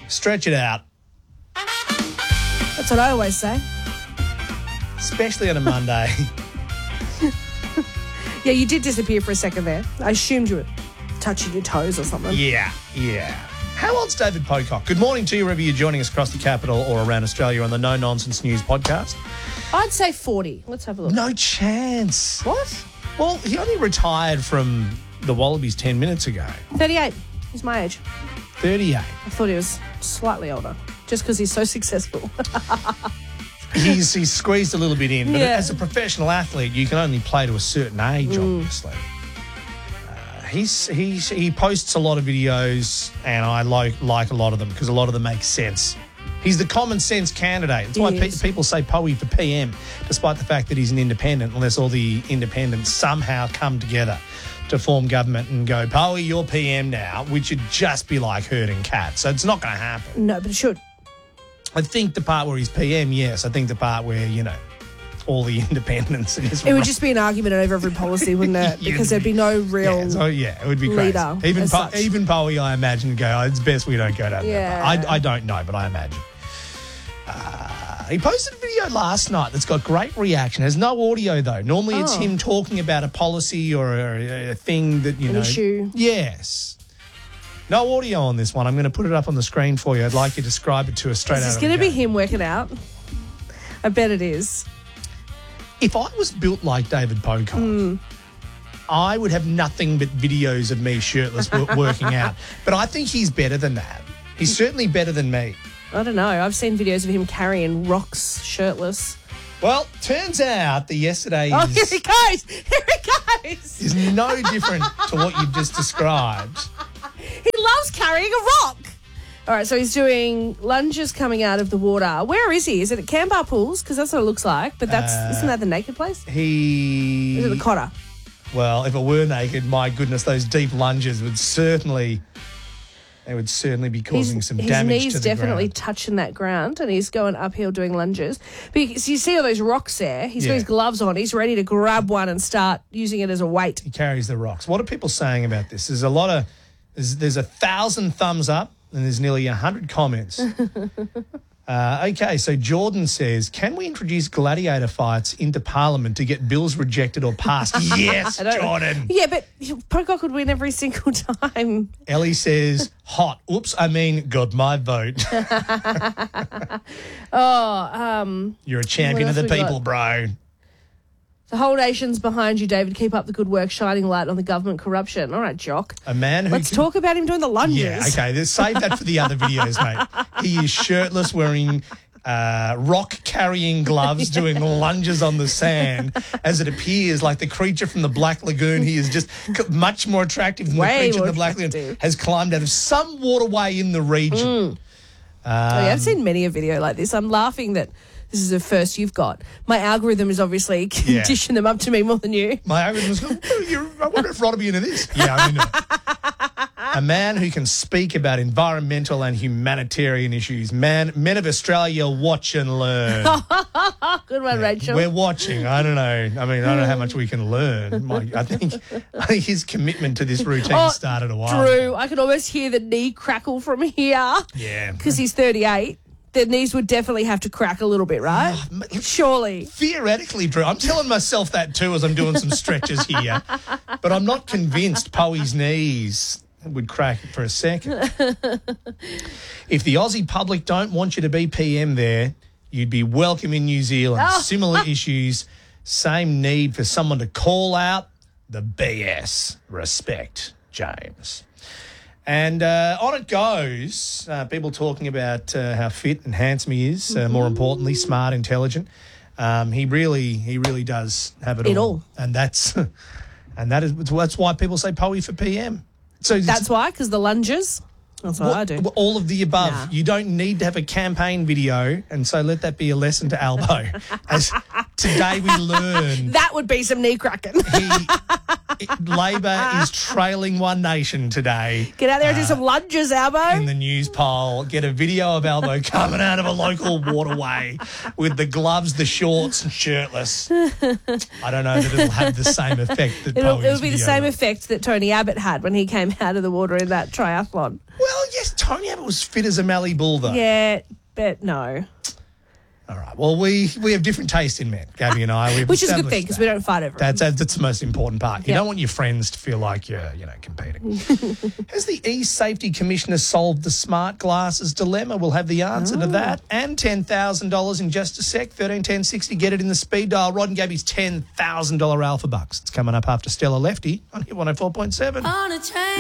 Stretch it out, That's what I always say. especially on a Monday. Yeah, you did disappear for a second there. I assumed you were touching your toes or something. Yeah. How old's David Pocock? Good morning to you, wherever you're joining us across the capital or around Australia on the No Nonsense News podcast. I'd say 40. Let's have a look. No chance. What? Well, he only retired from the Wallabies 10 minutes ago. 38. He's my age. 38. I thought he was slightly older, just because he's so successful. He's squeezed a little bit in, but Yeah. as a professional athlete, you can only play to a certain age, obviously. He posts a lot of videos, and I like a lot of them because a lot of them make sense. He's the common sense candidate. That's why people say Poey for PM, despite the fact that he's an independent, unless all the independents somehow come together to form government and go, Poey, you're PM now, which would just be like herding cats. So it's not going to happen. No, but it should. I think the part where he's PM, yes. I think the part where, all the independents. It would just be an argument over every policy, wouldn't it? Because there'd be no real it would be crazy. leader. Even Poey, I imagine, would go, it's best we don't go down Yeah. that path. I don't know, but I imagine. He posted a video last night that's got great reaction. There's no audio, though. Normally it's him talking about a policy or a thing that, An issue. Yes. No audio on this one. I'm going to put it up on the screen for you. I'd like you to describe it to us straight out of It's the going to be gate. him working out. I bet it is. If I was built like David Pocock, I would have nothing but videos of me shirtless working out. But I think he's better than that. He's certainly better than me. I don't know. I've seen videos of him carrying rocks shirtless. Well, turns out that yesterday Oh, here he goes. Here he goes. is no different to what you've just described. He loves carrying a rock. All right, so he's doing lunges coming out of the water. Where is he? Is it at Canberra Pools? Because that's what it looks like. But isn't that the naked place? Is it the Cotter? Well, if it were naked, my goodness, those deep lunges would certainly be causing some damage to the ground. His knee's definitely touching that ground, and he's going uphill doing lunges. Because you see all those rocks there. He's got his gloves on. He's ready to grab one and start using it as a weight. He carries the rocks. What are people saying about this? There's 1,000 thumbs up and there's nearly 100 comments. Okay, so Jordan says, can we introduce gladiator fights into Parliament to get bills rejected or passed? Yes, Jordan. Yeah, but Pocock would win every single time. Ellie says, hot. Oops, got my vote. You're a champion of else the we people, bro. The whole nation's behind you, David. Keep up the good work, shining light on the government corruption. All right, Jock. A man who Let's talk about him doing the lunges. Yeah, okay. Save that for the other videos, mate. He is shirtless, wearing rock-carrying gloves, doing lunges on the sand. As it appears, like the creature from the Black Lagoon, he is just much more attractive than the creature in the Black Lagoon. Has climbed out of some waterway in the region. I've seen many a video like this. I'm laughing that this is the first you've got. My algorithm is obviously conditioned them up to me more than you. My algorithm's going, I wonder if Rod will be into this. Yeah, I'm into it. A man who can speak about environmental and humanitarian issues. Men of Australia, watch and learn. Good one, Rachel. We're watching. I don't know. I mean, I don't know how much we can learn. I think his commitment to this routine started a while. Drew, I can almost hear the knee crackle from here. Yeah. Because he's 38. The knees would definitely have to crack a little bit, right? Surely. Theoretically, Drew. I'm telling myself that too as I'm doing some stretches here. But I'm not convinced Poey's knees would crack for a second. If the Aussie public don't want you to be PM there, you'd be welcome in New Zealand. Similar issues, same need for someone to call out the BS. Respect, James. And on it goes, people talking about how fit and handsome he is, more importantly, smart, intelligent. He really does have it all. And that's why people say Poey for PM. So that's why, because the lunges. That's what I do. All of the above. Nah. You don't need to have a campaign video, and so let that be a lesson to Albo. As today we learn that would be some knee cracking. Labor is trailing One Nation today. Get out there and do some lunges, Albo. In the news poll, get a video of Albo coming out of a local waterway with the gloves, the shorts, and shirtless. I don't know that it'll have the same effect that It'll be the same effect that Tony Abbott had when he came out of the water in that triathlon. Well, yes, Tony Abbott was fit as a Mallee bull, though. Yeah, but no. All right. Well, we have different taste in men, Gabby and I. Which is a good thing because we don't fight over it. That's the most important part. You don't want your friends to feel like you're, competing. Has the E-Safety Commissioner solved the smart glasses dilemma? We'll have the answer to that and $10,000 in just a sec. 131060. Get it in the speed dial. Rod and Gabby's $10,000 Alpha Bucks. It's coming up after Stella Lefty on Hit 104.7.